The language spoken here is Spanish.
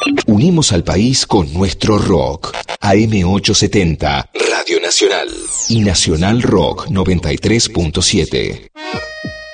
Unimos al país con nuestro rock. AM870, Radio Nacional. Y Nacional Rock 93.7.